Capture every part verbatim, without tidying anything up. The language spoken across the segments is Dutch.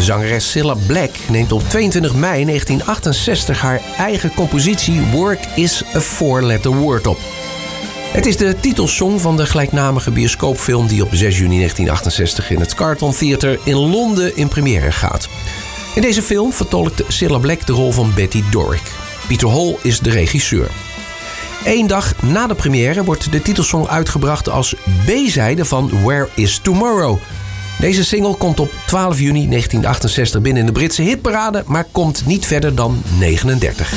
Zangeres Cilla Black neemt op tweeëntwintig mei negentien achtenzestig haar eigen compositie Work is a Four-Letter Word op. Het is de titelsong van de gelijknamige bioscoopfilm die op zes juni negentien achtenzestig in het Carlton Theatre in Londen in première gaat. In deze film vertolkt Cilla Black de rol van Betty Doric. Peter Hall is de regisseur. Eén dag na de première wordt de titelsong uitgebracht als B-zijde van Where is Tomorrow. Deze single komt op twaalf juni negentien achtenzestig binnen in de Britse hitparade, maar komt niet verder dan negenendertig.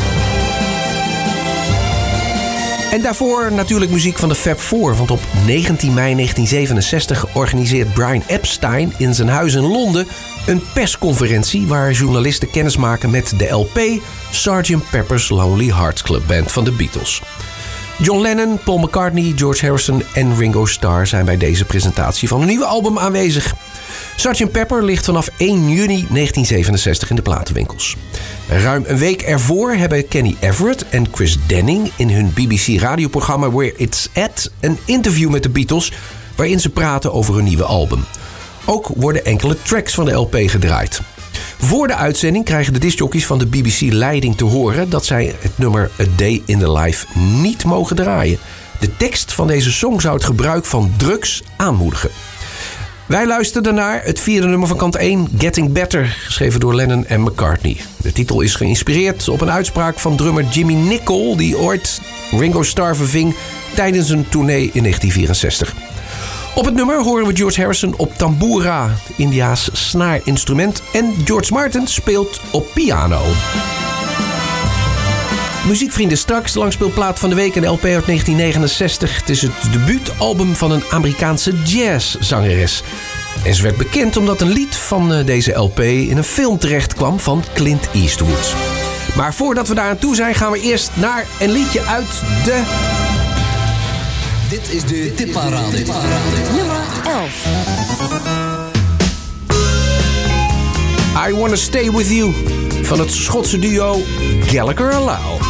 En daarvoor natuurlijk muziek van de Fab Four, want op negentien mei negentien zevenenzestig organiseert Brian Epstein in zijn huis in Londen een persconferentie waar journalisten kennis maken met de L P sergeant Pepper's Lonely Hearts Club Band van de Beatles. John Lennon, Paul McCartney, George Harrison en Ringo Starr zijn bij deze presentatie van een nieuwe album aanwezig. sergeant Pepper ligt vanaf één juni negentien zevenenzestig in de platenwinkels. Ruim een week ervoor hebben Kenny Everett en Chris Denning in hun B B C radioprogramma Where It's At een interview met de Beatles waarin ze praten over hun nieuwe album. Ook worden enkele tracks van de L P gedraaid. Voor de uitzending krijgen de discjockeys van de B B C leiding te horen dat zij het nummer A Day in the Life niet mogen draaien. De tekst van deze song zou het gebruik van drugs aanmoedigen. Wij luisterden naar het vierde nummer van kant één, Getting Better, geschreven door Lennon en McCartney. De titel is geïnspireerd op een uitspraak van drummer Jimmy Nicol, die ooit Ringo Starr verving tijdens een tournee in negentien vierenzestig. Op het nummer horen we George Harrison op tambura, Indiaas snaarinstrument, en George Martin speelt op piano. Muziekvrienden, straks de langspeelplaat van de week, een L P uit negentien negenenzestig. Het is het debuutalbum van een Amerikaanse jazzzangeres. En ze werd bekend omdat een lied van deze L P in een film terecht kwam van Clint Eastwood. Maar voordat we daar aan toe zijn, gaan we eerst naar een liedje uit de... Dit is de tipparade. Nummer elf. I Wanna Stay With You van het Schotse duo Gallagher Alau.